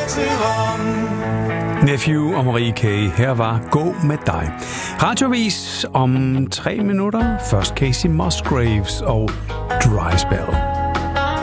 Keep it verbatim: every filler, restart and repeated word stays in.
Nephew og Marie K. Her var Gå med dig. Radiovis om tre minutter. Først Casey Musgraves og Dry Spell.